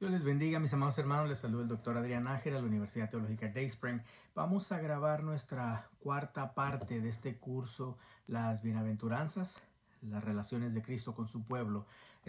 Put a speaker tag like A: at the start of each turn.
A: Dios les bendiga, mis amados hermanos. Les saluda el doctor Adrián Nájera de la Universidad Teológica Dayspring. Vamos a grabar nuestra cuarta parte de este curso, las bienaventuranzas, las relaciones de Cristo con su pueblo.